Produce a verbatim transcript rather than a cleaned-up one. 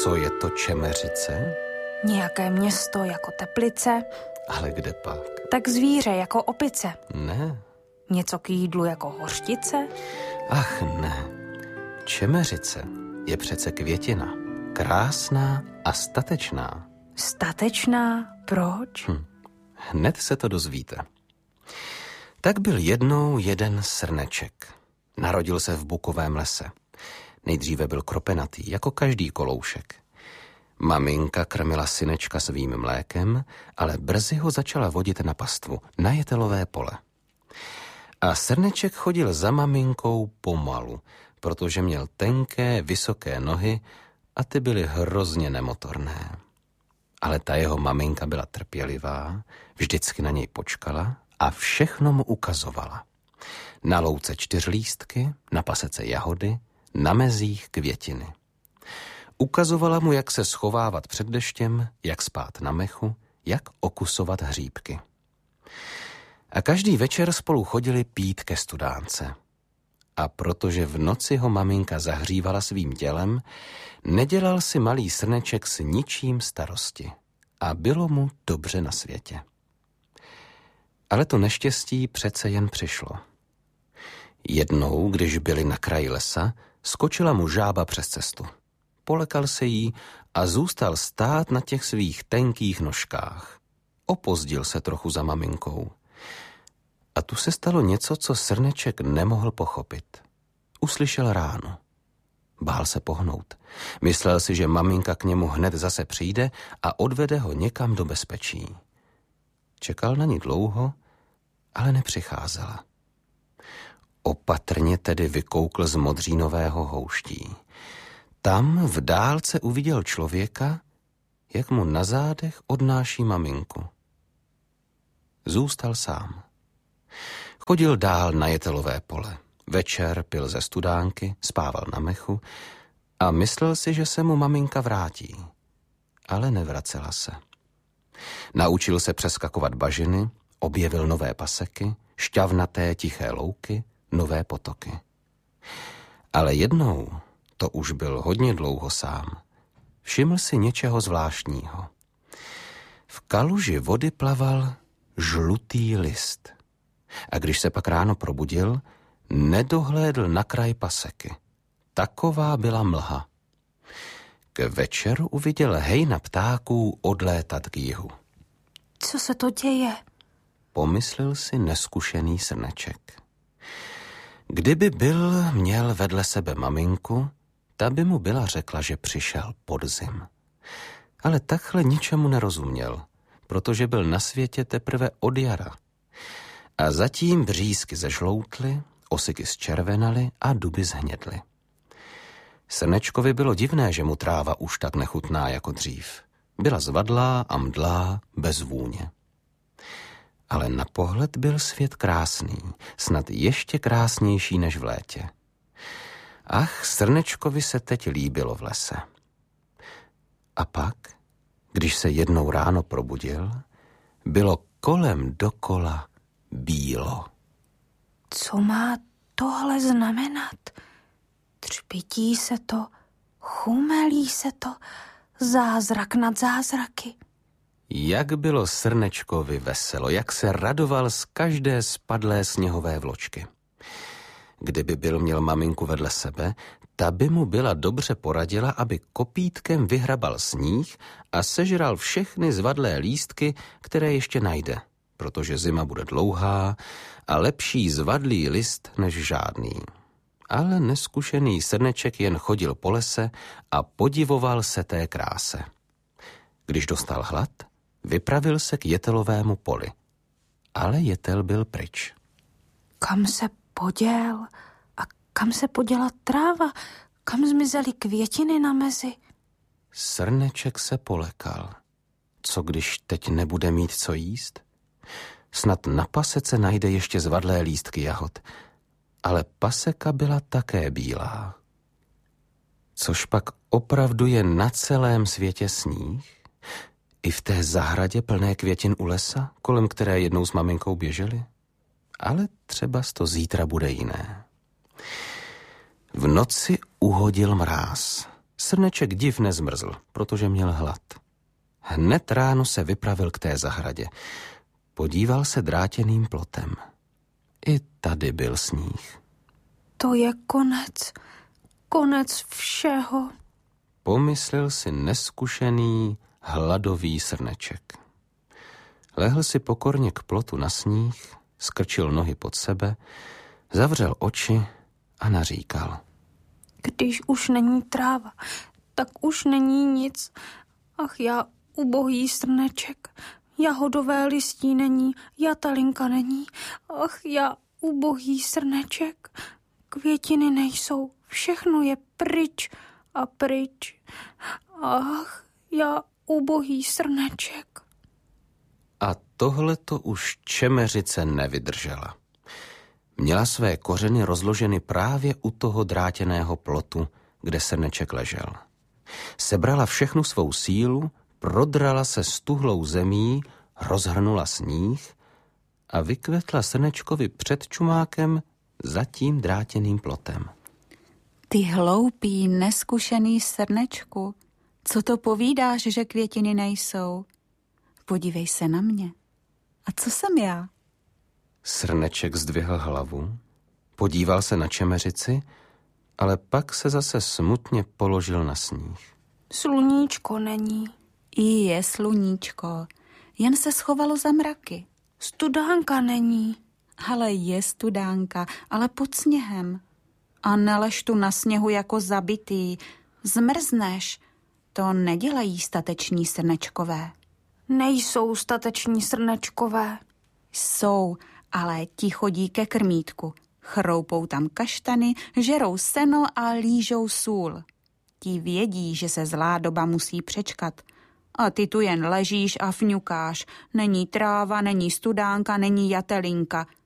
Co je to Čemeřice? Nějaké město jako Teplice. Ale kde pak? Tak zvíře jako opice. Ne. Něco k jídlu jako hořčice. Ach ne. Čemeřice je přece květina. Krásná a statečná. Statečná? Proč? Hm. Hned se to dozvíte. Tak byl jednou jeden srneček. Narodil se v bukovém lese. Nejdříve byl kropenatý, jako každý koloušek. Maminka krmila synečka svým mlékem, ale brzy ho začala vodit na pastvu, na jetelové pole. A srneček chodil za maminkou pomalu, protože měl tenké, vysoké nohy a ty byly hrozně nemotorné. Ale ta jeho maminka byla trpělivá, vždycky na něj počkala a všechno mu ukazovala. Na louce čtyřlístky, na pasece jahody, na mezích květiny. Ukazovala mu, jak se schovávat před deštěm, jak spát na mechu, jak okusovat hříbky. A každý večer spolu chodili pít ke studánce. A protože v noci ho maminka zahřívala svým tělem, nedělal si malý srneček s ničím starosti. A bylo mu dobře na světě. Ale to neštěstí přece jen přišlo. Jednou, když byli na kraji lesa, skočila mu žába přes cestu. Polekal se jí a zůstal stát na těch svých tenkých nožkách. Opozdil se trochu za maminkou. A tu se stalo něco, co srneček nemohl pochopit. Uslyšel ráno. Bál se pohnout. Myslel si, že maminka k němu hned zase přijde a odvede ho někam do bezpečí. Čekal na ní dlouho, ale nepřicházela. Opatrně tedy vykoukl z modřínového houští. Tam v dálce uviděl člověka, jak mu na zádech odnáší maminku. Zůstal sám. Chodil dál na jetelové pole. Večer pil ze studánky, spával na mechu a myslel si, že se mu maminka vrátí. Ale nevracela se. Naučil se přeskakovat bažiny, objevil nové paseky, šťavnaté tiché louky, nové potoky. Ale jednou, to už byl hodně dlouho sám, všiml si něčeho zvláštního. V kaluži vody plaval žlutý list. A když se pak ráno probudil, nedohlédl na kraj paseky. Taková byla mlha. K večeru uviděl hejna ptáků odlétat k jihu. Co se to děje? Pomyslel si neskušený srneček. Kdyby byl měl vedle sebe maminku, ta by mu byla řekla, že přišel podzim. Ale takhle ničemu nerozuměl, protože byl na světě teprve od jara. A zatím břízky zežloutly, osiky zčervenaly a duby zhnědly. Srnečkovi bylo divné, že mu tráva už tak nechutná jako dřív. Byla zvadlá a mdlá, bez vůně. Ale na pohled byl svět krásný, snad ještě krásnější než v létě. Ach, srnečkovi se teď líbilo v lese. A pak, když se jednou ráno probudil, bylo kolem dokola bílo. Co má tohle znamenat? Třpití se to, chumelí se to, zázrak nad zázraky. Jak bylo srnečkovi veselo, jak se radoval z každé spadlé sněhové vločky. Kdyby byl měl maminku vedle sebe, ta by mu byla dobře poradila, aby kopítkem vyhrabal sníh a sežral všechny zvadlé lístky, které ještě najde, protože zima bude dlouhá a lepší zvadlý list než žádný. Ale neskušený srneček jen chodil po lese a podivoval se té kráse. Když dostal hlad, vypravil se k jetelovému poli. Ale jetel byl pryč. Kam se poděl? A kam se poděla tráva? Kam zmizely květiny na mezi? Srneček se polekal. Co když teď nebude mít co jíst? Snad na pasece najde ještě zvadlé lístky jahod. Ale paseka byla také bílá. Což pak opravdu je na celém světě sníh? I v té zahradě plné květin u lesa, kolem které jednou s maminkou běželi? Ale třeba to zítra bude jiné. V noci uhodil mráz. Srneček div nezmrzl, protože měl hlad. Hned ráno se vypravil k té zahradě. Podíval se drátěným plotem. I tady byl sníh. To je konec. Konec všeho. Pomyslel si neskušený, hladový srneček. Lehl si pokorně k plotu na sníh, skrčil nohy pod sebe, zavřel oči a naříkal. Když už není tráva, tak už není nic. Ach, já ubohý srneček. Jahodové listí není, jatalinka není. Ach, já ubohý srneček. Květiny nejsou, všechno je pryč a pryč. Ach, já ubohý srneček. A tohle to už čemeřice nevydržela. Měla své kořeny rozloženy právě u toho drátěného plotu, kde srneček ležel. Sebrala všechnu svou sílu, prodrala se stuhlou zemí, rozhrnula sníh a vykvetla srnečkovi před čumákem za tím drátěným plotem. Ty hloupý, neskušený srnečku, co to povídáš, že květiny nejsou? Podívej se na mě. A co jsem já? Srneček zdvihl hlavu, podíval se na čemeřici, ale pak se zase smutně položil na sníh. Sluníčko není. I je sluníčko, jen se schovalo za mraky. Studánka není. Ale je studánka, ale pod sněhem. A nelež tu na sněhu jako zabitý. Zmrzneš. To nedělají stateční srnečkové. Nejsou stateční srnečkové. Jsou, ale ti chodí ke krmítku. Chroupou tam kaštany, žerou seno a lížou sůl. Ti vědí, že se zlá doba musí přečkat. A ty tu jen ležíš a fňukáš. Není tráva, není studánka, není jatelinka.